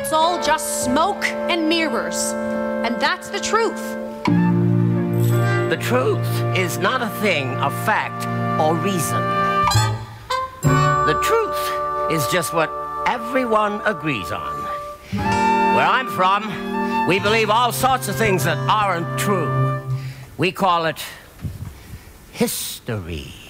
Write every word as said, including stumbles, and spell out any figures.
it's all just smoke and mirrors. And that's the truth. The truth is not a thing of fact or reason. The truth is just what everyone agrees on. Where I'm from, we believe all sorts of things that aren't true. We call it history.